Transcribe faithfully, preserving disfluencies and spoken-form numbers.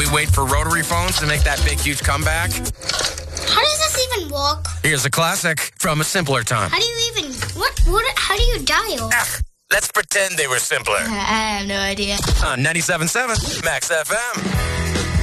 we wait for rotary phones to make that big, huge comeback. How does this even work? Here's a classic from a simpler time. How do you even, what, what, how do you dial? Ah, let's pretend they were simpler. I have no idea. On ninety-seven point seven Max F M.